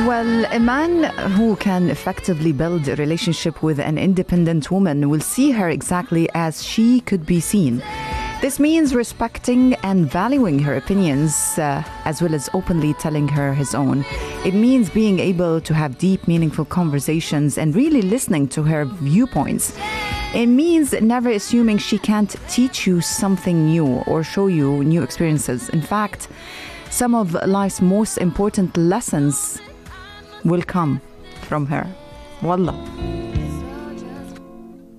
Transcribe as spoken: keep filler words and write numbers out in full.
Well, a man who can effectively build a relationship with an independent woman will see her exactly as she could be seen. This means respecting and valuing her opinions, uh, as well as openly telling her his own. It means being able to have deep, meaningful conversations and really listening to her viewpoints. It means never assuming she can't teach you something new or show you new experiences. In fact, some of life's most important lessons will come from her. Wallah.